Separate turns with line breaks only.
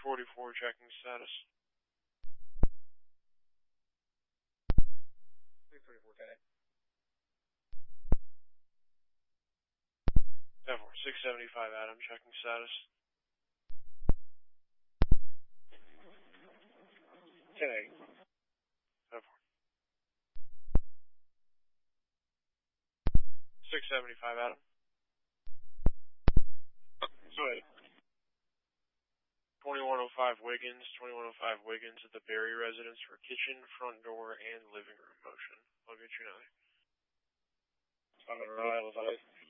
644 checking status.
644 10.
675 Adam checking status.
10-8.
675 Adam.
So
2105 Wiggins, 2105 Wiggins at the Berry residence for kitchen, front door, and living room motion. I'll get you now.
I'm going to rely on